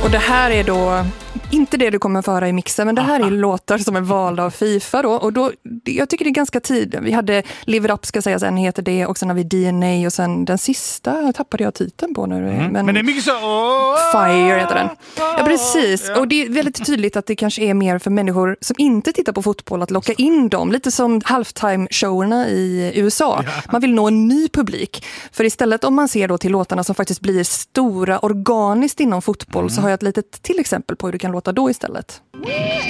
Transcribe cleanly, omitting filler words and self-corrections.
Och det här är då inte det du kommer att höra i mixen, men det här är låtar som är valda av FIFA då. Och då, jag tycker det är ganska tid. Vi hade Live It Up, ska säga, sen heter det. Och sen har vi DNA och sen den sista tappade jag titeln på nu. Men det är mycket så... Fire heter den. Ja, precis. Och det är väldigt tydligt att det kanske är mer för människor som inte tittar på fotboll att locka in dem. Lite som halftime-showerna i USA. Man vill nå en ny publik. För istället om man ser då till låtarna som faktiskt blir stora organiskt inom fotboll så har jag ett litet till exempel på hur det kan låta då istället.